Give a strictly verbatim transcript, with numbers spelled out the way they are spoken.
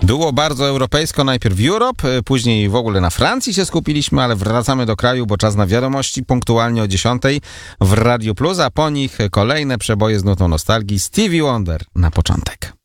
Było bardzo europejsko, najpierw Europe, później w ogóle na Francji się skupiliśmy, ale wracamy do kraju, bo czas na wiadomości punktualnie o dziesiątej w Radio Plus, a po nich kolejne przeboje z nutą nostalgii. Stevie Wonder na początek.